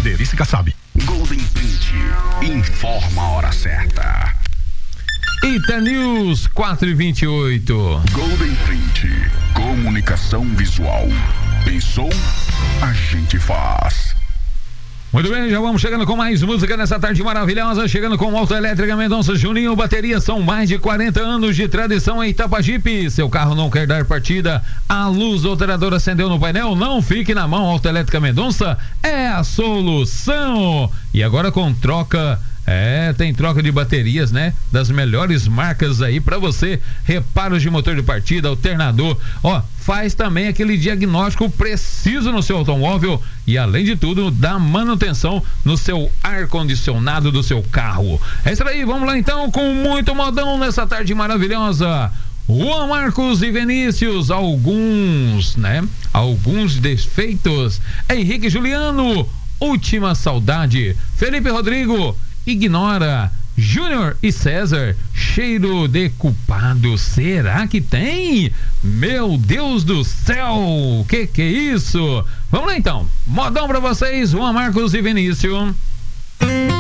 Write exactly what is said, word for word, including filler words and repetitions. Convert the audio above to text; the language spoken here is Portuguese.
Siderice Kassab. Golden Print informa a hora certa. Ita News quatro e vinte e oito. Golden Print, comunicação visual. Pensou? A gente faz. Muito bem, já vamos chegando com mais música nessa tarde maravilhosa, chegando com Autoelétrica Mendonça Juninho. Baterias, são mais de quarenta anos de tradição em Itapajipe. Seu carro não quer dar partida, a luz alteradora acendeu no painel, não fique na mão. Autoelétrica Mendonça é a solução. E agora com troca, é, tem troca de baterias, né? Das melhores marcas aí pra você. Reparos de motor de partida, alternador, ó, faz também aquele diagnóstico preciso no seu automóvel e, além de tudo, dá manutenção no seu ar-condicionado do seu carro. É isso aí, vamos lá então com muito modão nessa tarde maravilhosa. Juan Marcos e Vinícius, alguns, né? Alguns defeitos. Henrique Juliano, Última Saudade. Felipe Rodrigo, Ignora. Júnior e César, Cheiro de Culpado. Será que tem? Meu Deus do céu, que que é isso? Vamos lá então, modão pra vocês, Juan Marcos e Vinícius.